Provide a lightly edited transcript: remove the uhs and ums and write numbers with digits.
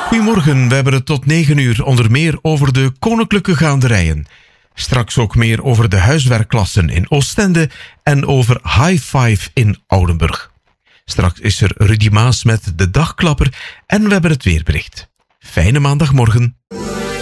Goedemorgen, we hebben het tot 9 uur onder meer over de koninklijke gaanderijen. Straks ook meer over de huiswerkklassen in Oostende en over High Five in Oudenburg. Straks is er Rudy Maas met de dagklapper en we hebben het weerbericht. Fijne maandagmorgen.